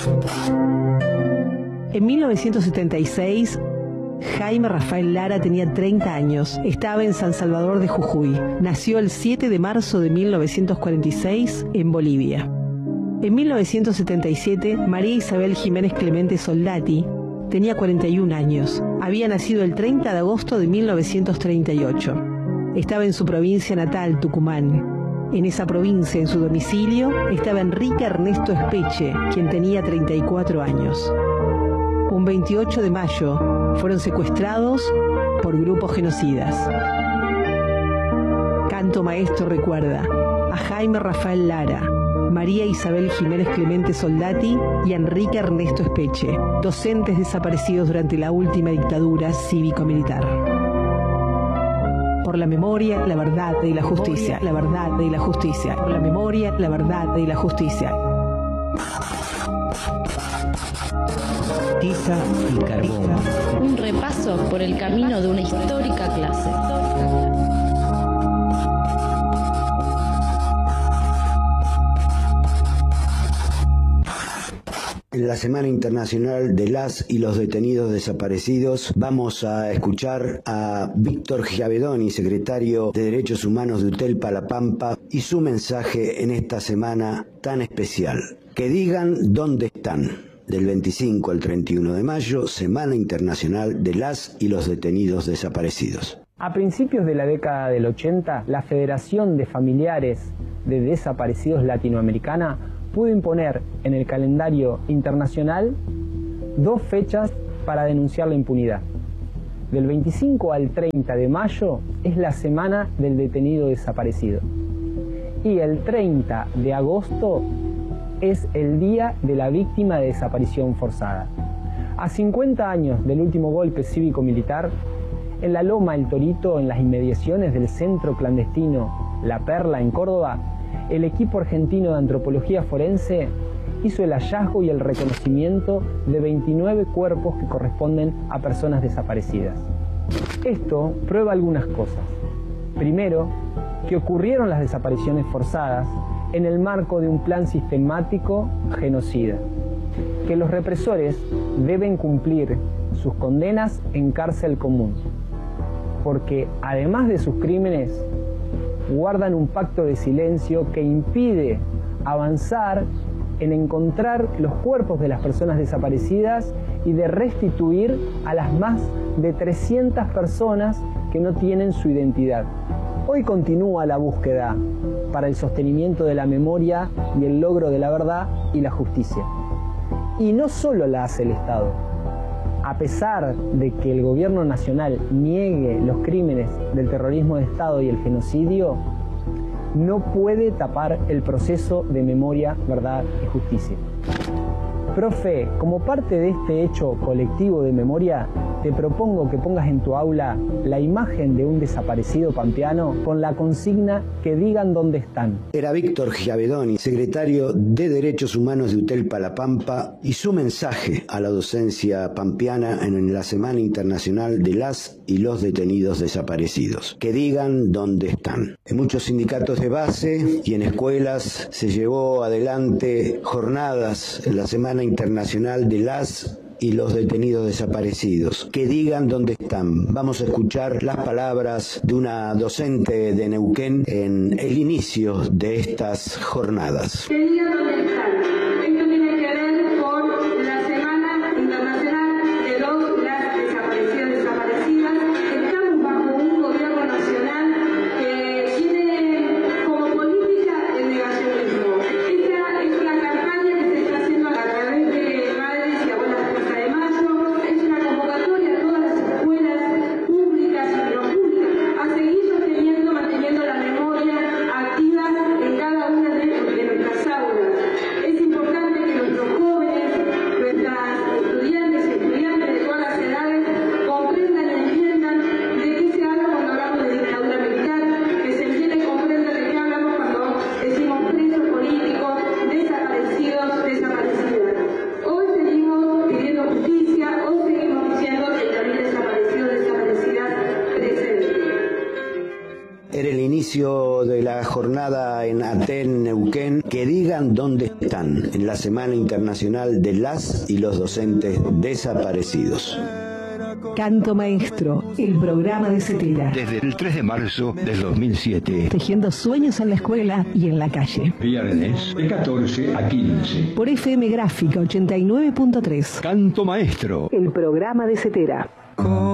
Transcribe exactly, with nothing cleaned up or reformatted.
En mil novecientos setenta y seis, Jaime Rafael Lara tenía treinta años. Estaba en San Salvador de Jujuy. Nació el siete de marzo de mil novecientos cuarenta y seis en Bolivia. En mil novecientos setenta y siete, María Isabel Jiménez Clemente Soldati tenía cuarenta y un años. Había nacido el treinta de agosto de mil novecientos treinta y ocho. Estaba en su provincia natal, Tucumán. En esa provincia, en su domicilio, estaba Enrique Ernesto Espeche, quien tenía treinta y cuatro años. Un veintiocho de mayo fueron secuestrados por grupos genocidas. Canto Maestro recuerda a Jaime Rafael Lara, María Isabel Jiménez Clemente Soldati y Enrique Ernesto Espeche, docentes desaparecidos durante la última dictadura cívico-militar. Por la memoria, la verdad y la justicia. La verdad y la justicia. Por la memoria, la verdad y la justicia. Tiza y carbón. Un repaso por el camino de una histórica clase. En la Semana Internacional de las y los Detenidos Desaparecidos vamos a escuchar a Víctor Giavedoni, secretario de Derechos Humanos de UTELPA La Pampa, y su mensaje en esta semana tan especial. Que digan dónde están. Del veinticinco al treinta y uno de mayo, Semana Internacional de las y los Detenidos Desaparecidos. A principios de la década del ochenta, la Federación de Familiares de Desaparecidos Latinoamericana pudo imponer en el calendario internacional dos fechas para denunciar la impunidad. Del veinticinco al treinta de mayo es la Semana del Detenido Desaparecido. Y el treinta de agosto es el Día de la Víctima de Desaparición Forzada. A cincuenta años del último golpe cívico-militar, en la Loma El Torito, en las inmediaciones del centro clandestino La Perla, en Córdoba, el equipo argentino de antropología forense hizo el hallazgo y el reconocimiento de veintinueve cuerpos que corresponden a personas desaparecidas. Esto prueba algunas cosas. Primero, que ocurrieron las desapariciones forzadas en el marco de un plan sistemático genocida, que los represores deben cumplir sus condenas en cárcel común, porque además de sus crímenes, guardan un pacto de silencio que impide avanzar en encontrar los cuerpos de las personas desaparecidas y de restituir a las más de trescientas personas que no tienen su identidad. Hoy continúa la búsqueda para el sostenimiento de la memoria y el logro de la verdad y la justicia. Y no solo la hace el Estado. A pesar de que el gobierno nacional niegue los crímenes del terrorismo de Estado y el genocidio, no puede tapar el proceso de memoria, verdad y justicia. Profe, como parte de este hecho colectivo de memoria, te propongo que pongas en tu aula la imagen de un desaparecido pampeano con la consigna que digan dónde están. Era Víctor Giavedoni, secretario de Derechos Humanos de UTELPA La Pampa, y su mensaje a la docencia pampeana en la Semana Internacional de las y los Detenidos Desaparecidos. Que digan dónde están. En muchos sindicatos de base y en escuelas se llevó adelante jornadas en la Semana Internacional de las y los detenidos desaparecidos. Que digan dónde están. Vamos a escuchar las palabras de una docente de Neuquén en el inicio de estas jornadas. Que digan dónde están. Esto tiene que ver con la Semana Internacional de los y las desaparecidos desaparecidas. Estamos bajo un gobierno nacional que tiene como política el negacionismo. Esta es una campaña que se está haciendo a través de madres y abuelas de Plaza de Mayo. Es una convocatoria a todas las escuelas públicas y no públicas a seguir sosteniendo, manteniendo la memoria activa en cada una de, de nuestras aulas. inicio de la jornada en Aten, Neuquén, que digan dónde están en la Semana Internacional de las y los docentes desaparecidos. Canto Maestro, el programa de CETERA. Desde el tres de marzo del dos mil siete. Tejiendo sueños en la escuela y en la calle. Viernes de catorce a quince. Por F M Gráfica ochenta y nueve punto tres. Canto Maestro. El programa de CETERA.